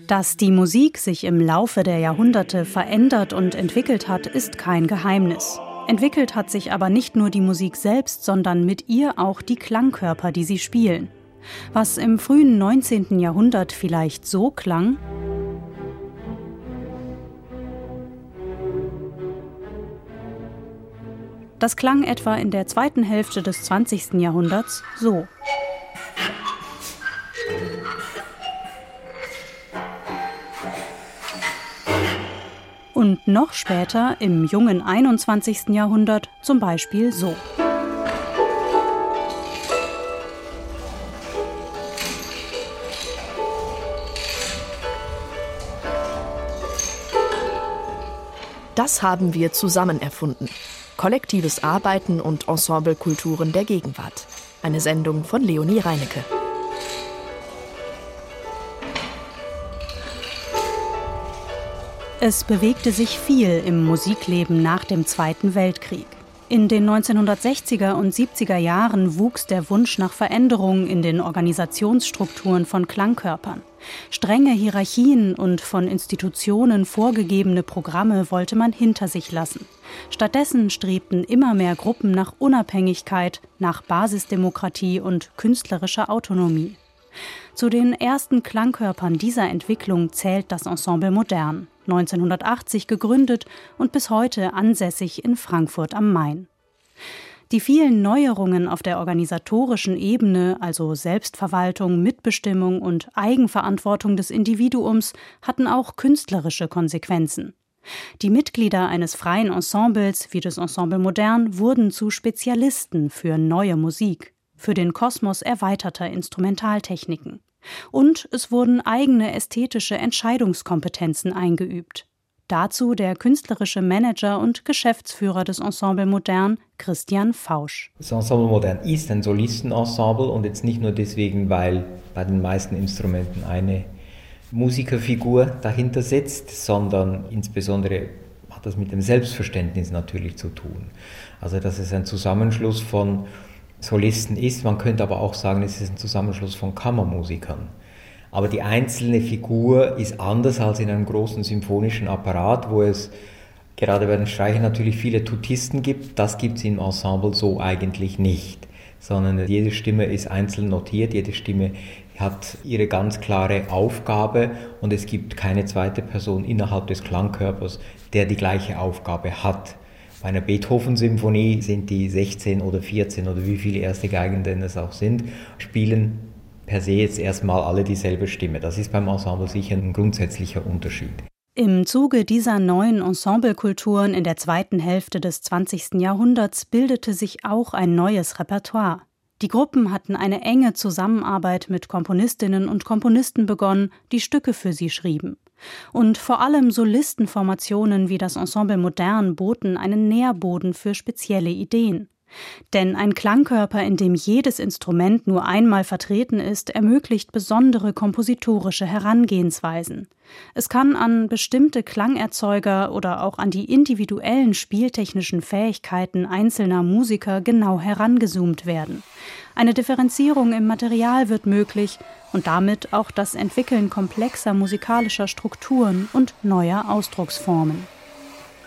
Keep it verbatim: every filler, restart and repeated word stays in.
Dass die Musik sich im Laufe der Jahrhunderte verändert und entwickelt hat, ist kein Geheimnis. Entwickelt hat sich aber nicht nur die Musik selbst, sondern mit ihr auch die Klangkörper, die sie spielen. Was im frühen neunzehnten Jahrhundert vielleicht so klang, das klang etwa in der zweiten Hälfte des zwanzigsten Jahrhunderts so. Und noch später, im jungen einundzwanzigsten Jahrhundert, zum Beispiel so. Das haben wir zusammen erfunden. Kollektives Arbeiten und Ensemblekulturen der Gegenwart. Eine Sendung von Leonie Reinecke. Es bewegte sich viel im Musikleben nach dem Zweiten Weltkrieg. In den neunzehnhundertsechziger und siebziger Jahren wuchs der Wunsch nach Veränderungen in den Organisationsstrukturen von Klangkörpern. Strenge Hierarchien und von Institutionen vorgegebene Programme wollte man hinter sich lassen. Stattdessen strebten immer mehr Gruppen nach Unabhängigkeit, nach Basisdemokratie und künstlerischer Autonomie. Zu den ersten Klangkörpern dieser Entwicklung zählt das Ensemble Modern, neunzehnhundertachtzig gegründet und bis heute ansässig in Frankfurt am Main. Die vielen Neuerungen auf der organisatorischen Ebene, also Selbstverwaltung, Mitbestimmung und Eigenverantwortung des Individuums, hatten auch künstlerische Konsequenzen. Die Mitglieder eines freien Ensembles wie des Ensemble Modern wurden zu Spezialisten für neue Musik, für den Kosmos erweiterter Instrumentaltechniken. Und es wurden eigene ästhetische Entscheidungskompetenzen eingeübt. Dazu der künstlerische Manager und Geschäftsführer des Ensemble Modern, Christian Fausch. Das Ensemble Modern ist ein Solistenensemble und jetzt nicht nur deswegen, weil bei den meisten Instrumenten eine Musikerfigur dahinter sitzt, sondern insbesondere hat das mit dem Selbstverständnis natürlich zu tun. Also dass es ein Zusammenschluss von Solisten ist, man könnte aber auch sagen, es ist ein Zusammenschluss von Kammermusikern. Aber die einzelne Figur ist anders als in einem großen symphonischen Apparat, wo es gerade bei den Streichern natürlich viele Tutisten gibt. Das gibt es im Ensemble so eigentlich nicht, sondern jede Stimme ist einzeln notiert, jede Stimme hat ihre ganz klare Aufgabe und es gibt keine zweite Person innerhalb des Klangkörpers, der die gleiche Aufgabe hat. Bei einer Beethoven-Symphonie sind die sechzehn oder vierzehn oder wie viele erste Geigen denn es auch sind, spielen per se jetzt erstmal alle dieselbe Stimme. Das ist beim Ensemble sicher ein grundsätzlicher Unterschied. Im Zuge dieser neuen Ensemblekulturen in der zweiten Hälfte des zwanzigsten Jahrhunderts bildete sich auch ein neues Repertoire. Die Gruppen hatten eine enge Zusammenarbeit mit Komponistinnen und Komponisten begonnen, die Stücke für sie schrieben. Und vor allem Solistenformationen wie das Ensemble Modern boten einen Nährboden für spezielle Ideen. Denn ein Klangkörper, in dem jedes Instrument nur einmal vertreten ist, ermöglicht besondere kompositorische Herangehensweisen. Es kann an bestimmte Klangerzeuger oder auch an die individuellen spieltechnischen Fähigkeiten einzelner Musiker genau herangezoomt werden. Eine Differenzierung im Material wird möglich und damit auch das Entwickeln komplexer musikalischer Strukturen und neuer Ausdrucksformen.